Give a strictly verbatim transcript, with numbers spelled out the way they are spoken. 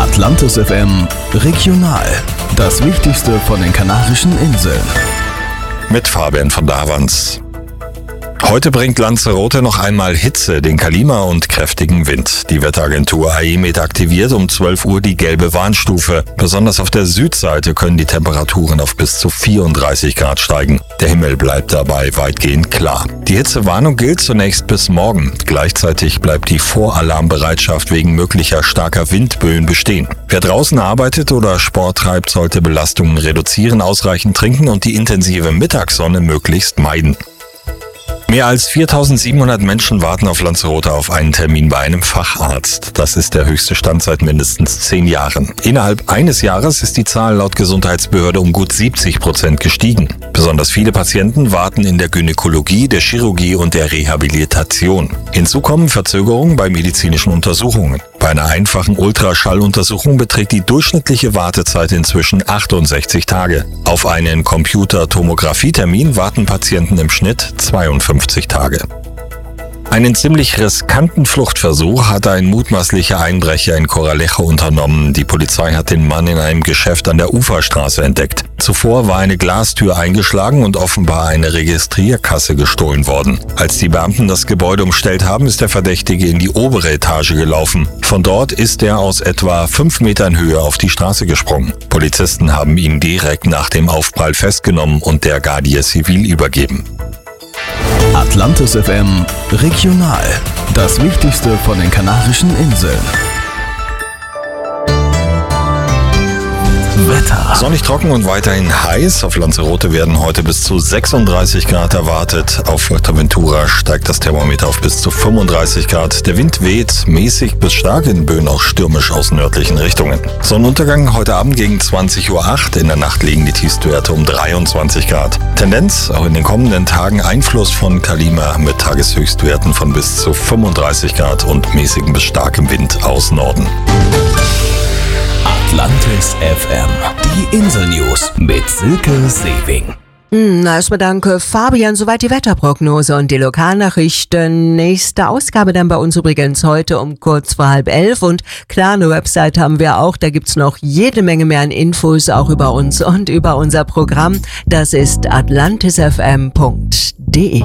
Atlantis F M Regional. Das Wichtigste von den Kanarischen Inseln. Mit Fabian von Davans. Heute bringt Lanzarote noch einmal Hitze, den Kalima und kräftigen Wind. Die Wetteragentur AEMET aktiviert um zwölf Uhr die gelbe Warnstufe. Besonders auf der Südseite können die Temperaturen auf bis zu vierunddreißig Grad steigen. Der Himmel bleibt dabei weitgehend klar. Die Hitzewarnung gilt zunächst bis morgen. Gleichzeitig bleibt die Voralarmbereitschaft wegen möglicher starker Windböen bestehen. Wer draußen arbeitet oder Sport treibt, sollte Belastungen reduzieren, ausreichend trinken und die intensive Mittagssonne möglichst meiden. Mehr als viertausendsiebenhundert Menschen warten auf Lanzarote auf einen Termin bei einem Facharzt. Das ist der höchste Stand seit mindestens zehn Jahren. Innerhalb eines Jahres ist die Zahl laut Gesundheitsbehörde um gut siebzig Prozent gestiegen. Besonders viele Patienten warten in der Gynäkologie, der Chirurgie und der Rehabilitation. Hinzu kommen Verzögerungen bei medizinischen Untersuchungen. Bei einer einfachen Ultraschalluntersuchung beträgt die durchschnittliche Wartezeit inzwischen achtundsechzig Tage. Auf einen Computertomographietermin warten Patienten im Schnitt zweiundfünfzig Tage. Einen ziemlich riskanten Fluchtversuch hat ein mutmaßlicher Einbrecher in Corralejo unternommen. Die Polizei hat den Mann in einem Geschäft an der Uferstraße entdeckt. Zuvor war eine Glastür eingeschlagen und offenbar eine Registrierkasse gestohlen worden. Als die Beamten das Gebäude umstellt haben, ist der Verdächtige in die obere Etage gelaufen. Von dort ist er aus etwa fünf Metern Höhe auf die Straße gesprungen. Polizisten haben ihn direkt nach dem Aufprall festgenommen und der Guardia Civil übergeben. Atlantis F M Regional. Das Wichtigste von den Kanarischen Inseln. Wetter. Sonnig, trocken und weiterhin heiß. Auf Lanzarote werden heute bis zu sechsunddreißig Grad erwartet. Auf Fuerteventura steigt das Thermometer auf bis zu fünfunddreißig Grad. Der Wind weht mäßig bis stark, in Böen auch stürmisch aus nördlichen Richtungen. Sonnenuntergang heute Abend gegen zwanzig Uhr acht. In der Nacht liegen die Tiefstwerte um dreiundzwanzig Grad. Tendenz auch in den kommenden Tagen Einfluss von Kalima mit Tageshöchstwerten von bis zu fünfunddreißig Grad und mäßigem bis starkem Wind aus Norden. Atlantis F M. Die Insel-News mit Silke Sewing. Na, erstmal danke, Fabian. Soweit die Wetterprognose und die Lokalnachrichten. Nächste Ausgabe dann bei uns übrigens heute um kurz vor halb elf. Und klar, eine Website haben wir auch. Da gibt's noch jede Menge mehr an Infos, auch über uns und über unser Programm. Das ist atlantis f m punkt d e.